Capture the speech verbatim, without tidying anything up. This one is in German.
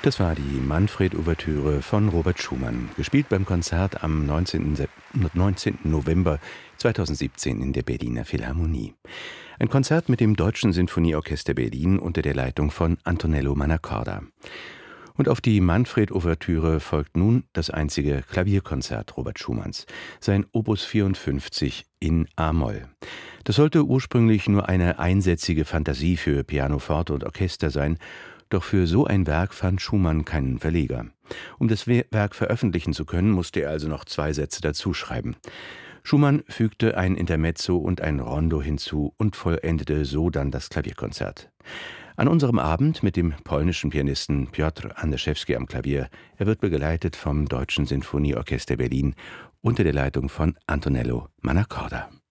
Das war die Manfred-Ouvertüre von Robert Schumann, gespielt beim Konzert am neunzehnten November zweitausendsiebzehn in der Berliner Philharmonie. Ein Konzert mit dem Deutschen Sinfonieorchester Berlin unter der Leitung von Antonello Mannacorda. Und auf die Manfred-Ouvertüre folgt nun das einzige Klavierkonzert Robert Schumanns, sein Opus vierundfünfzig in a-Moll. Das sollte ursprünglich nur eine einsätzige Fantasie für Pianoforte und Orchester sein, doch für so ein Werk fand Schumann keinen Verleger. Um das Werk veröffentlichen zu können, musste er also noch zwei Sätze dazuschreiben. Schumann fügte ein Intermezzo und ein Rondo hinzu und vollendete so dann das Klavierkonzert. An unserem Abend mit dem polnischen Pianisten Piotr Andaszewski am Klavier. Er wird begleitet vom Deutschen Sinfonieorchester Berlin unter der Leitung von Antonello Mannacorda.